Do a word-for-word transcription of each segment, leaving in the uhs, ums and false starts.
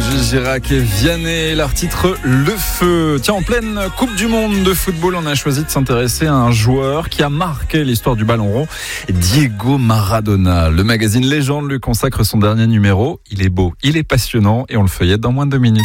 Gilles Girac et Vianney, leur titre Le Feu. Tiens, en pleine Coupe du Monde de football, on a choisi de s'intéresser à un joueur qui a marqué l'histoire du ballon rond, Diego Maradona. Le magazine Légende lui consacre son dernier numéro. Il est beau, il est passionnant et on le feuillette dans moins de deux minutes.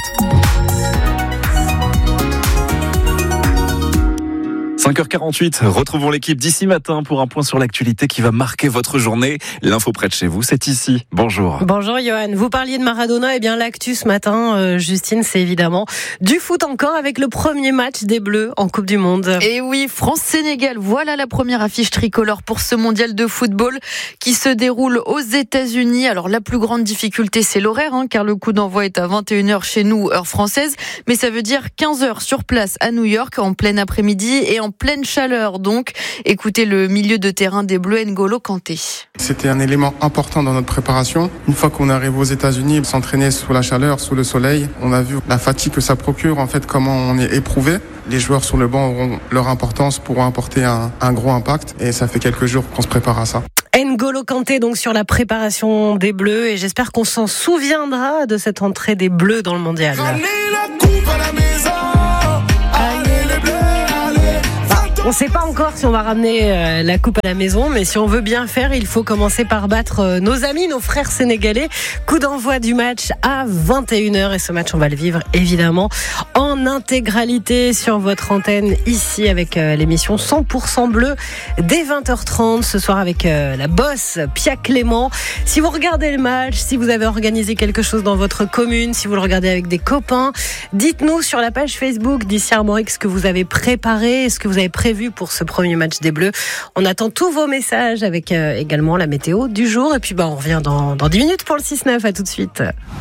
cinq heures quarante-huit, retrouvons l'équipe d'ici matin pour un point sur l'actualité qui va marquer votre journée. L'info près de chez vous, c'est ici. Bonjour. Bonjour Johan, vous parliez de Maradona, et bien l'actu ce matin, euh, Justine, c'est évidemment du foot encore avec le premier match des Bleus en Coupe du Monde. Et oui, France-Sénégal, voilà la première affiche tricolore pour ce mondial de football qui se déroule aux États-Unis. Alors la plus grande difficulté, c'est l'horaire, hein, car le coup d'envoi est à vingt et une heures chez nous, heure française, mais ça veut dire quinze heures sur place à New York en plein après-midi et en pleine chaleur. Donc, écoutez le milieu de terrain des Bleus, N'Golo Kanté. C'était un élément important dans notre préparation. Une fois qu'on arrive aux États-Unis, s'entraîner sous la chaleur, sous le soleil, on a vu la fatigue que ça procure, en fait, comment on est éprouvé. Les joueurs sur le banc auront leur importance, pourront apporter un, un gros impact, et ça fait quelques jours qu'on se prépare à ça. N'Golo Kanté donc sur la préparation des Bleus, et j'espère qu'on s'en souviendra de cette entrée des Bleus dans le mondial. Allez la coupe à la maison, allez les Bleus. On ne sait pas encore si on va ramener euh, la coupe à la maison, mais si on veut bien faire, il faut commencer par battre euh, nos amis, nos frères sénégalais. Coup d'envoi du match à vingt et une heures, et ce match, on va le vivre évidemment en intégralité sur votre antenne ici avec euh, l'émission cent pour cent bleu dès vingt heures trente ce soir avec euh, la boss Pia Clément. Si vous regardez le match, si vous avez organisé quelque chose dans votre commune, si vous le regardez avec des copains, dites-nous sur la page Facebook d'Ici Armorique ce que vous avez préparé, ce que vous avez prévu pour ce premier match des Bleus. On attend tous vos messages avec euh, également la météo du jour. Et puis bah, on revient dans, dans dix minutes pour le six neuf. À tout de suite.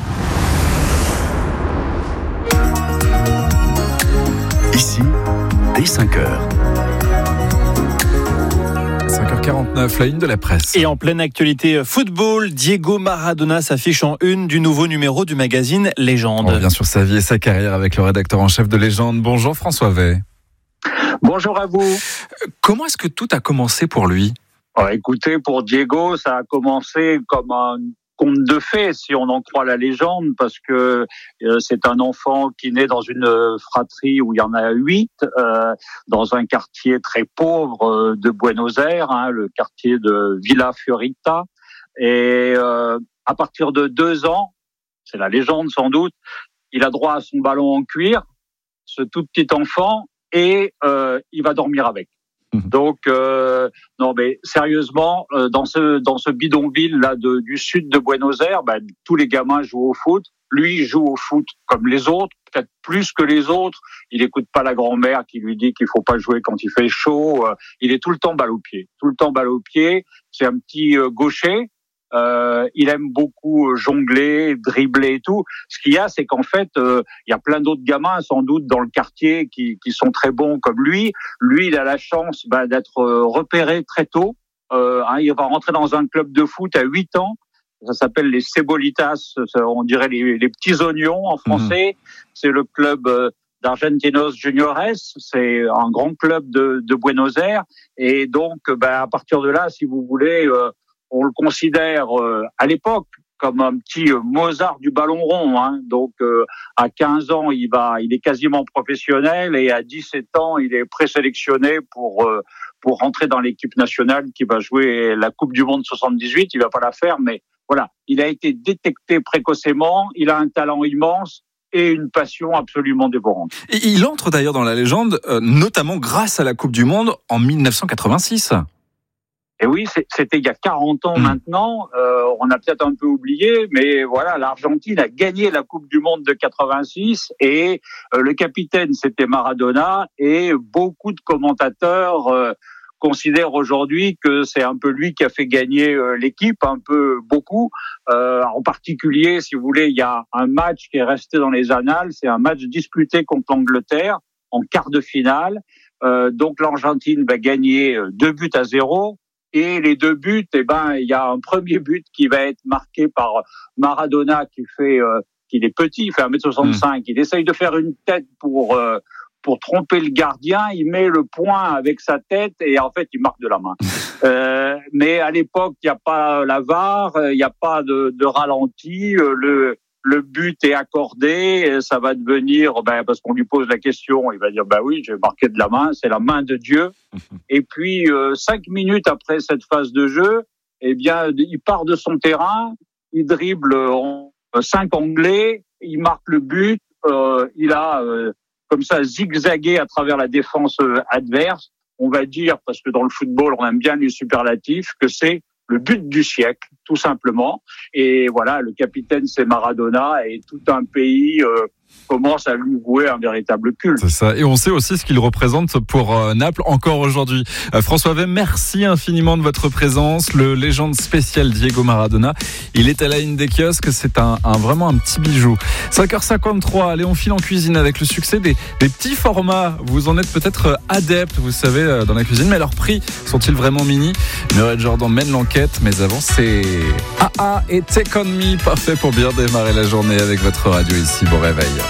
Ici, dès cinq heures. cinq heures quarante-neuf, la une de la presse. Et en pleine actualité football, Diego Maradona s'affiche en une du nouveau numéro du magazine Légende. On revient sur sa vie et sa carrière avec le rédacteur en chef de Légende. Bonjour François Vey. Bonjour à vous. Comment est-ce que tout a commencé pour lui ? Oh, écoutez, pour Diego, ça a commencé comme un conte de fées, si on en croit la légende, parce que euh, c'est un enfant qui naît dans une fratrie où il y en a huit, euh, dans un quartier très pauvre euh, de Buenos Aires, hein, le quartier de Villa Fiorita. Et euh, à partir de deux ans, c'est la légende sans doute, il a droit à son ballon en cuir, ce tout petit enfant, et euh, il va dormir avec. Donc euh, non mais sérieusement, euh, dans ce dans ce bidonville là de, du sud de Buenos Aires, ben, tous les gamins jouent au foot. Lui il joue au foot comme les autres, peut-être plus que les autres. Il écoute pas la grand-mère qui lui dit qu'il faut pas jouer quand il fait chaud. Euh, il est tout le temps balle au pied, tout le temps balle au pied. C'est un petit euh, gaucher. Euh, il aime beaucoup jongler, dribbler et tout. Ce qu'il y a, c'est qu'en fait, euh, il y a plein d'autres gamins, sans doute, dans le quartier qui, qui sont très bons comme lui. Lui, il a la chance bah, d'être repéré très tôt. Euh, hein, il va rentrer dans un club de foot à huit ans. Ça s'appelle les Cebolitas, on dirait les, les petits oignons en français. Mmh. C'est le club euh, d'Argentinos Juniores. C'est un grand club de, de Buenos Aires. Et donc, bah, à partir de là, si vous voulez... Euh, on le considère euh, à l'époque comme un petit euh, Mozart du ballon rond. Hein. Donc euh, à quinze ans, il va, il est quasiment professionnel, et à dix-sept ans, il est présélectionné pour euh, pour rentrer dans l'équipe nationale qui va jouer la Coupe du Monde soixante-dix-huit. Il va pas la faire, mais voilà, il a été détecté précocement. Il a un talent immense et une passion absolument dévorante. Et il entre d'ailleurs dans la légende, euh, notamment grâce à la Coupe du Monde en dix-neuf cent quatre-vingt-six. Et oui, c'était il y a quarante ans mmh. maintenant. Euh, on a peut-être un peu oublié, mais voilà, l'Argentine a gagné la Coupe du Monde de quatre-vingt-six, et euh, le capitaine, c'était Maradona, et beaucoup de commentateurs euh, considèrent aujourd'hui que c'est un peu lui qui a fait gagner euh, l'équipe, un peu beaucoup. Euh, en particulier, si vous voulez, il y a un match qui est resté dans les annales, c'est un match disputé contre l'Angleterre en quart de finale. Euh, donc l'Argentine va gagner deux buts à zéro. Et les deux buts, eh ben, il y a un premier but qui va être marqué par Maradona, qui fait, euh, qu'il est petit, il fait un mètre soixante-cinq. Mmh. Il essaye de faire une tête pour euh, pour tromper le gardien. Il met le poing avec sa tête et en fait, il marque de la main. euh, mais à l'époque, il n'y a pas la V A R, il n'y a pas de, de ralenti. Le le but est accordé, ça va devenir, ben, parce qu'on lui pose la question, il va dire, bah oui, j'ai marqué de la main, c'est la main de Dieu. Et puis, euh, cinq minutes après cette phase de jeu, eh bien, il part de son terrain, il dribble en cinq anglais, il marque le but, euh, il a euh, comme ça zigzagué à travers la défense euh, adverse. On va dire, parce que dans le football, on aime bien les superlatifs, que c'est le but du siècle, tout simplement. Et voilà, le capitaine, c'est Maradona, et tout un pays euh, commence à lui vouer un véritable culte. C'est ça. Et on sait aussi ce qu'il représente pour euh, Naples encore aujourd'hui. Euh, François Vey, merci infiniment de votre présence. Le légende spécial Diego Maradona, il est à la ligne des kiosques. C'est un, un vraiment un petit bijou. cinq heures cinquante-trois. Allez, on file en cuisine avec le succès des, des petits formats. Vous en êtes peut-être adeptes, vous savez, dans la cuisine, mais leurs prix sont-ils vraiment mini? Muriel Jordan mène l'enquête, mais avant c'est A A et Take On Me, parfait pour bien démarrer la journée avec votre radio ici. Bon réveil.